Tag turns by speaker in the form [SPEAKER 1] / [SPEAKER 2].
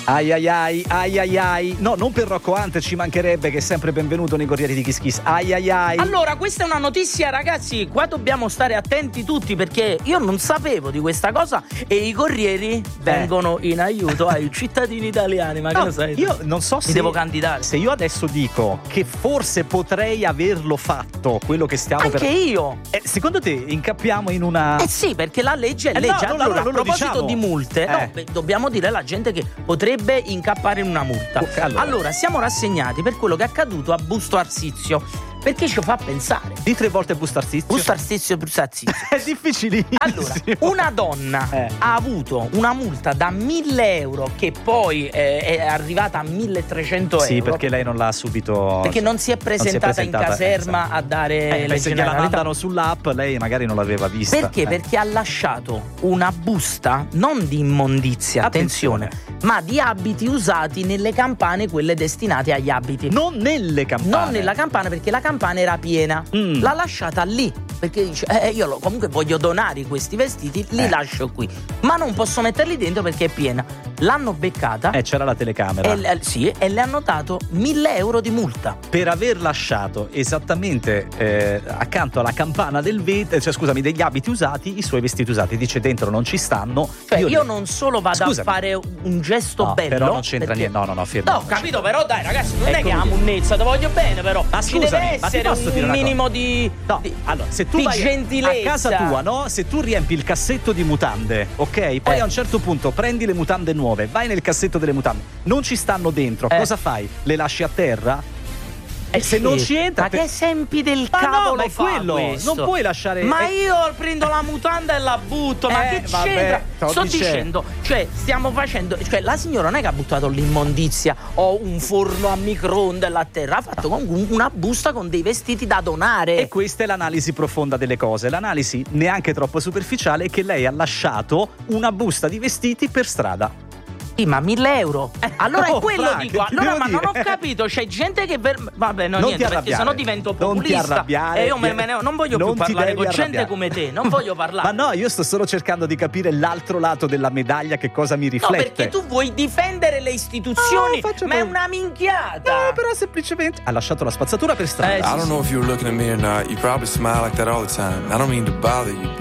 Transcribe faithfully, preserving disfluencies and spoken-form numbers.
[SPEAKER 1] Ai ai ai, ai ai ai. No, non per Rocco Hunt, ci mancherebbe, che è sempre benvenuto nei Corrieri di Kiss Kiss. Ai ai ai.
[SPEAKER 2] Allora, questa è una notizia, ragazzi, qua dobbiamo stare attenti tutti, perché io non sapevo di questa cosa e i Corrieri vengono in aiuto ai cittadini italiani. Ma
[SPEAKER 1] No,
[SPEAKER 2] che ne sai?
[SPEAKER 1] io non so se
[SPEAKER 2] Mi devo candidare.
[SPEAKER 1] Se io adesso dico che forse potrei averlo fatto, quello che stiamo
[SPEAKER 2] Anche
[SPEAKER 1] per
[SPEAKER 2] io.
[SPEAKER 1] eh, secondo te incappiamo in una
[SPEAKER 2] Eh sì, perché la legge è
[SPEAKER 1] Eh no,
[SPEAKER 2] legge.
[SPEAKER 1] non lo-
[SPEAKER 2] Allora,
[SPEAKER 1] non
[SPEAKER 2] a
[SPEAKER 1] lo
[SPEAKER 2] proposito
[SPEAKER 1] diciamo.
[SPEAKER 2] di multe,
[SPEAKER 1] Eh.
[SPEAKER 2] no, beh, dobbiamo dire alla gente che potrebbe incappare in una multa.
[SPEAKER 1] Ok, allora.
[SPEAKER 2] Allora, siamo rassegnati per quello che è accaduto a Busto Arsizio, perché ci fa pensare.
[SPEAKER 1] di tre volte Busto Arsizio.
[SPEAKER 2] Busto Arsizio, Busto Arsizio.
[SPEAKER 1] È difficilissimo.
[SPEAKER 2] Allora, una donna
[SPEAKER 1] Eh.
[SPEAKER 2] ha avuto una multa da mille euro che poi eh, è arrivata a milletrecento euro.
[SPEAKER 1] Sì, perché lei non l'ha subito.
[SPEAKER 2] Perché non si è presentata,
[SPEAKER 1] presentata,
[SPEAKER 2] in caserma
[SPEAKER 1] esatto.
[SPEAKER 2] a dare
[SPEAKER 1] Eh,
[SPEAKER 2] le
[SPEAKER 1] se gliela
[SPEAKER 2] generalità.
[SPEAKER 1] mandano sull'app, lei magari non l'aveva vista.
[SPEAKER 2] Perché?
[SPEAKER 1] Eh.
[SPEAKER 2] Perché ha lasciato una busta non di immondizia, attenzione,
[SPEAKER 1] Attenzione.
[SPEAKER 2] ma di abiti usati nelle campane, quelle destinate agli abiti.
[SPEAKER 1] Non nelle campane.
[SPEAKER 2] Non nella campana, perché la campana era piena.
[SPEAKER 1] Mm.
[SPEAKER 2] L'ha lasciata lì, perché dice eh, io lo- comunque voglio donare questi vestiti, li
[SPEAKER 1] Eh.
[SPEAKER 2] lascio qui, ma non posso metterli dentro perché è piena. L'hanno beccata
[SPEAKER 1] Eh, c'era la telecamera.
[SPEAKER 2] e, le- sì, e le hanno dato mille euro di multa.
[SPEAKER 1] Per aver lasciato esattamente eh, accanto alla campana del vetro, cioè scusami, degli abiti usati, i suoi vestiti usati. Dice dentro non ci stanno.
[SPEAKER 2] Cioè io,
[SPEAKER 1] io
[SPEAKER 2] non solo vado
[SPEAKER 1] Scusami.
[SPEAKER 2] a fare un gesto
[SPEAKER 1] No,
[SPEAKER 2] bello,
[SPEAKER 1] però non c'entra
[SPEAKER 2] perché-
[SPEAKER 1] niente. No, no, no, fermo.
[SPEAKER 2] No, ho capito, però dai ragazzi, non è
[SPEAKER 1] Ecco
[SPEAKER 2] che la
[SPEAKER 1] vedi.
[SPEAKER 2] munnezza, ti voglio bene, però
[SPEAKER 1] Ma
[SPEAKER 2] ci
[SPEAKER 1] scusami,
[SPEAKER 2] deve
[SPEAKER 1] ma ti
[SPEAKER 2] essere
[SPEAKER 1] posso
[SPEAKER 2] un
[SPEAKER 1] dire una
[SPEAKER 2] minimo di,
[SPEAKER 1] No,
[SPEAKER 2] di
[SPEAKER 1] allora, se tu
[SPEAKER 2] di
[SPEAKER 1] vai
[SPEAKER 2] gentilezza.
[SPEAKER 1] a casa tua, no? Se tu riempi il cassetto di mutande, ok? Poi
[SPEAKER 2] Eh.
[SPEAKER 1] a un certo punto prendi le mutande nuove, vai nel cassetto delle mutande, non ci stanno dentro,
[SPEAKER 2] Eh.
[SPEAKER 1] cosa fai? Le lasci a terra?
[SPEAKER 2] Eh
[SPEAKER 1] E se
[SPEAKER 2] sì,
[SPEAKER 1] non ci entra,
[SPEAKER 2] ma
[SPEAKER 1] te-
[SPEAKER 2] che esempi del
[SPEAKER 1] Ma no,
[SPEAKER 2] cavolo
[SPEAKER 1] ma è
[SPEAKER 2] fa
[SPEAKER 1] quello,
[SPEAKER 2] questo?
[SPEAKER 1] non puoi lasciare-
[SPEAKER 2] Ma
[SPEAKER 1] eh.
[SPEAKER 2] io prendo la mutanda e la butto, ma
[SPEAKER 1] Eh,
[SPEAKER 2] che
[SPEAKER 1] vabbè,
[SPEAKER 2] c'entra?
[SPEAKER 1] te lo
[SPEAKER 2] Sto
[SPEAKER 1] dice-
[SPEAKER 2] dicendo, cioè stiamo facendo, cioè la signora non è che ha buttato l'immondizia o un forno a microonde là a terra, ha fatto comunque una busta con dei vestiti da donare.
[SPEAKER 1] E questa è l'analisi profonda delle cose. L'analisi neanche troppo superficiale è che lei ha lasciato una busta di vestiti per strada.
[SPEAKER 2] Sì, ma mille euro. Allora
[SPEAKER 1] oh,
[SPEAKER 2] è quello
[SPEAKER 1] Fra,
[SPEAKER 2] dico.
[SPEAKER 1] che ti
[SPEAKER 2] Allora,
[SPEAKER 1] devo
[SPEAKER 2] ma non ho
[SPEAKER 1] dire?
[SPEAKER 2] capito. C'è gente che ver- vabbè, no,
[SPEAKER 1] Non
[SPEAKER 2] niente,
[SPEAKER 1] ti
[SPEAKER 2] perché
[SPEAKER 1] arrabbiare.
[SPEAKER 2] sennò divento
[SPEAKER 1] Non ti
[SPEAKER 2] populista.
[SPEAKER 1] arrabbiare.
[SPEAKER 2] E io me, me ne- non voglio
[SPEAKER 1] Non
[SPEAKER 2] più
[SPEAKER 1] ti
[SPEAKER 2] parlare
[SPEAKER 1] devi
[SPEAKER 2] con gente
[SPEAKER 1] arrabbiare.
[SPEAKER 2] come te. Non voglio parlare.
[SPEAKER 1] Ma no, io sto solo cercando di capire l'altro lato della medaglia, che cosa mi
[SPEAKER 2] No,
[SPEAKER 1] riflette.
[SPEAKER 2] perché tu vuoi difendere le istituzioni,
[SPEAKER 1] No, faccio
[SPEAKER 2] ma è
[SPEAKER 1] per-
[SPEAKER 2] una minchiata.
[SPEAKER 1] No, però semplicemente ha lasciato la spazzatura per strada.
[SPEAKER 2] Eh,
[SPEAKER 3] I don't know if you were looking at me or not. You probably smile like that all the time. I don't mean to bother you, but